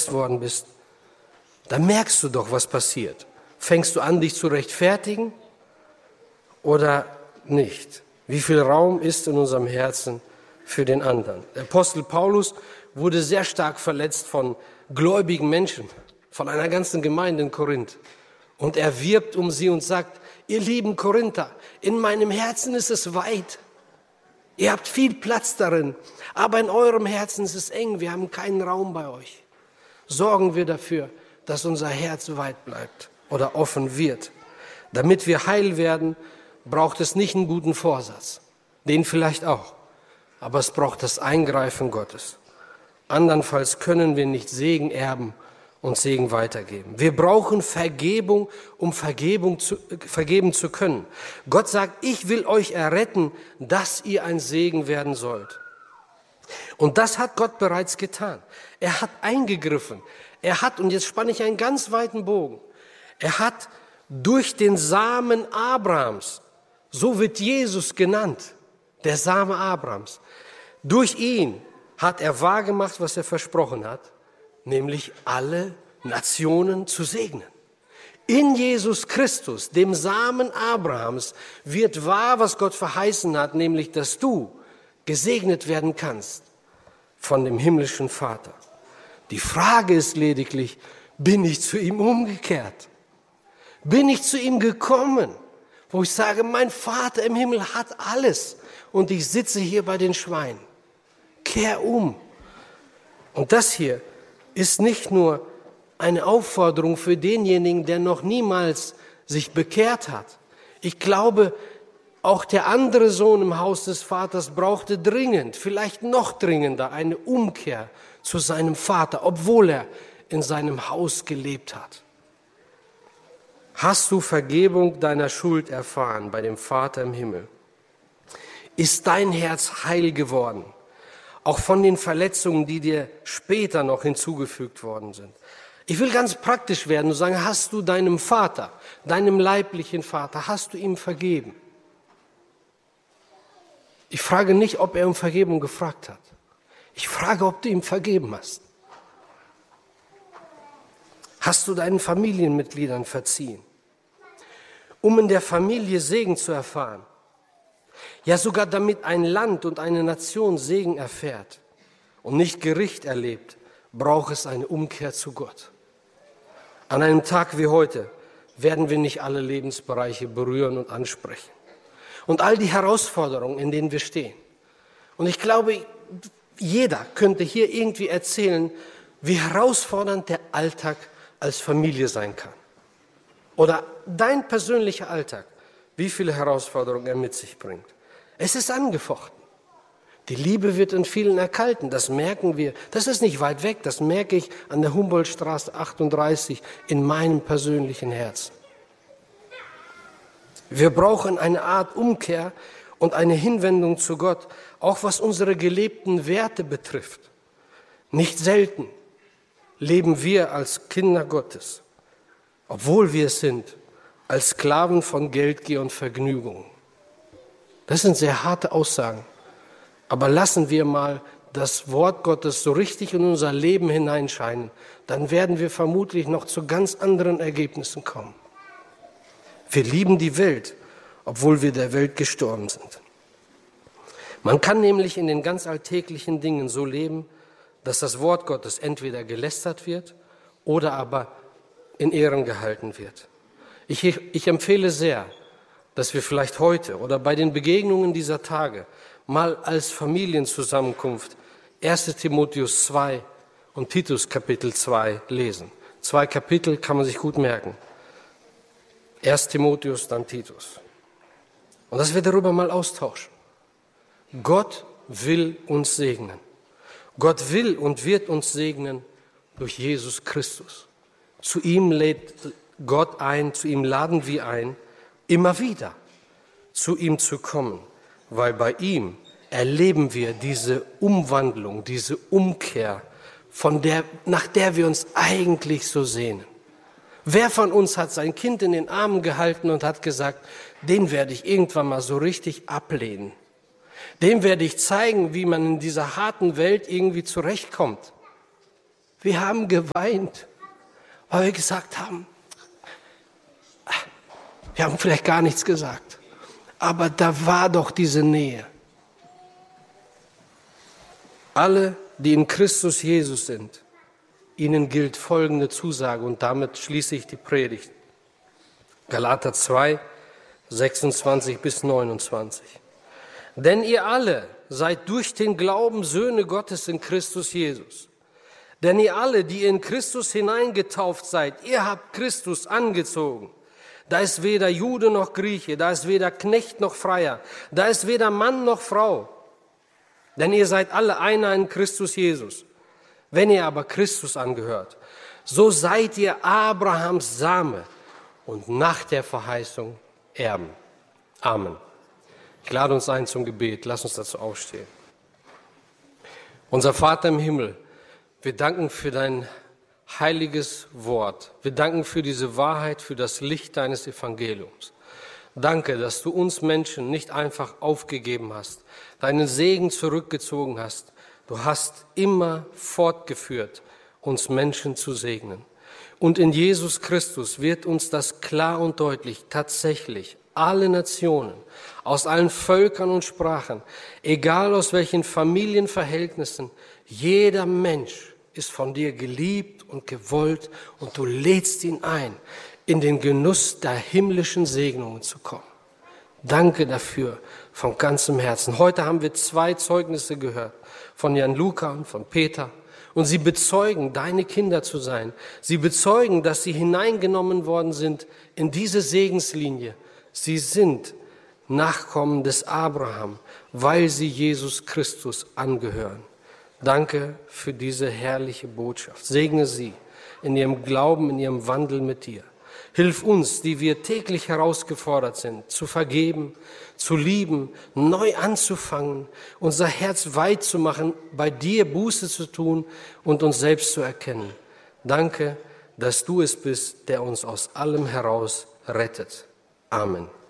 verletzt worden bist, dann merkst du doch, was passiert. Fängst du an, dich zu rechtfertigen oder nicht? Wie viel Raum ist in unserem Herzen für den anderen? Der Apostel Paulus wurde sehr stark verletzt von gläubigen Menschen, von einer ganzen Gemeinde in Korinth. Und er wirbt um sie und sagt, ihr lieben Korinther, in meinem Herzen ist es weit. Ihr habt viel Platz darin, aber in eurem Herzen ist es eng. Wir haben keinen Raum bei euch. Sorgen wir dafür, dass unser Herz weit bleibt oder offen wird. Damit wir heil werden, braucht es nicht einen guten Vorsatz. Den vielleicht auch. Aber es braucht das Eingreifen Gottes. Andernfalls können wir nicht Segen erben und Segen weitergeben. Wir brauchen Vergebung, um vergeben zu können. Gott sagt, ich will euch erretten, dass ihr ein Segen werden sollt. Und das hat Gott bereits getan. Er hat eingegriffen. Er hat, und jetzt spanne ich einen ganz weiten Bogen, er hat durch den Samen Abrahams, so wird Jesus genannt, der Same Abrahams, durch ihn hat er wahrgemacht, was er versprochen hat, nämlich alle Nationen zu segnen. In Jesus Christus, dem Samen Abrahams, wird wahr, was Gott verheißen hat, nämlich, dass du gesegnet werden kannst von dem himmlischen Vater. Die Frage ist lediglich, bin ich zu ihm umgekehrt? Bin ich zu ihm gekommen, wo ich sage, mein Vater im Himmel hat alles und ich sitze hier bei den Schweinen. Kehr um. Und das hier ist nicht nur eine Aufforderung für denjenigen, der noch niemals sich bekehrt hat. Ich glaube, auch der andere Sohn im Haus des Vaters brauchte dringend, vielleicht noch dringender, eine Umkehr zu seinem Vater, obwohl er in seinem Haus gelebt hat. Hast du Vergebung deiner Schuld erfahren bei dem Vater im Himmel? Ist dein Herz heil geworden? Auch von den Verletzungen, die dir später noch hinzugefügt worden sind. Ich will ganz praktisch werden und sagen, hast du deinem Vater, deinem leiblichen Vater, hast du ihm vergeben? Ich frage nicht, ob er um Vergebung gefragt hat. Ich frage, ob du ihm vergeben hast. Hast du deinen Familienmitgliedern verziehen? Um in der Familie Segen zu erfahren. Ja, sogar damit ein Land und eine Nation Segen erfährt und nicht Gericht erlebt, braucht es eine Umkehr zu Gott. An einem Tag wie heute werden wir nicht alle Lebensbereiche berühren und ansprechen. Und all die Herausforderungen, in denen wir stehen. Und ich glaube, jeder könnte hier irgendwie erzählen, wie herausfordernd der Alltag als Familie sein kann. Oder dein persönlicher Alltag, wie viele Herausforderungen er mit sich bringt. Es ist angefochten. Die Liebe wird in vielen erkalten, das merken wir. Das ist nicht weit weg, das merke ich an der Humboldtstraße 38 in meinem persönlichen Herzen. Wir brauchen eine Art Umkehr und eine Hinwendung zu Gott, auch was unsere gelebten Werte betrifft. Nicht selten leben wir als Kinder Gottes, obwohl wir es sind, als Sklaven von Geldgier und Vergnügung. Das sind sehr harte Aussagen. Aber lassen wir mal das Wort Gottes so richtig in unser Leben hineinscheinen, dann werden wir vermutlich noch zu ganz anderen Ergebnissen kommen. Wir lieben die Welt, obwohl wir der Welt gestorben sind. Man kann nämlich in den ganz alltäglichen Dingen so leben, dass das Wort Gottes entweder gelästert wird oder aber in Ehren gehalten wird. Ich empfehle sehr, dass wir vielleicht heute oder bei den Begegnungen dieser Tage mal als Familienzusammenkunft 1. Timotheus 2 und Titus Kapitel 2 lesen. 2 Kapitel kann man sich gut merken. 1. Timotheus, dann Titus. Und dass wir darüber mal austauschen. Gott will uns segnen. Gott will und wird uns segnen durch Jesus Christus. Zu ihm lädt Gott ein, zu ihm laden wir ein, immer wieder zu ihm zu kommen, weil bei ihm erleben wir diese Umwandlung, diese Umkehr, nach der wir uns eigentlich so sehnen. Wer von uns hat sein Kind in den Armen gehalten und hat gesagt, den werde ich irgendwann mal so richtig ablehnen. Dem werde ich zeigen, wie man in dieser harten Welt irgendwie zurechtkommt. Wir haben geweint, weil wir gesagt haben, wir haben vielleicht gar nichts gesagt, aber da war doch diese Nähe. Alle, die in Christus Jesus sind, ihnen gilt folgende Zusage und damit schließe ich die Predigt. Galater 2, 26 bis 29. Denn ihr alle seid durch den Glauben Söhne Gottes in Christus Jesus. Denn ihr alle, die in Christus hineingetauft seid, ihr habt Christus angezogen. Da ist weder Jude noch Grieche, da ist weder Knecht noch Freier, da ist weder Mann noch Frau. Denn ihr seid alle einer in Christus Jesus. Wenn ihr aber Christus angehört, so seid ihr Abrahams Same und nach der Verheißung Erben. Amen. Ich lade uns ein zum Gebet. Lass uns dazu aufstehen. Unser Vater im Himmel, wir danken für dein heiliges Wort. Wir danken für diese Wahrheit, für das Licht deines Evangeliums. Danke, dass du uns Menschen nicht einfach aufgegeben hast, deinen Segen zurückgezogen hast. Du hast immer fortgeführt, uns Menschen zu segnen. Und in Jesus Christus wird uns das klar und deutlich tatsächlich alle Nationen, aus allen Völkern und Sprachen, egal aus welchen Familienverhältnissen, jeder Mensch ist von dir geliebt und gewollt und du lädst ihn ein, in den Genuss der himmlischen Segnungen zu kommen. Danke dafür von ganzem Herzen. Heute haben wir 2 Zeugnisse gehört, von Jan Luca und von Peter. Und sie bezeugen, deine Kinder zu sein. Sie bezeugen, dass sie hineingenommen worden sind in diese Segenslinie. Sie sind Nachkommen des Abraham, weil sie Jesus Christus angehören. Danke für diese herrliche Botschaft. Segne sie in ihrem Glauben, in ihrem Wandel mit dir. Hilf uns, die wir täglich herausgefordert sind, zu vergeben, zu lieben, neu anzufangen, unser Herz weit zu machen, bei dir Buße zu tun und uns selbst zu erkennen. Danke, dass du es bist, der uns aus allem heraus rettet. Amen.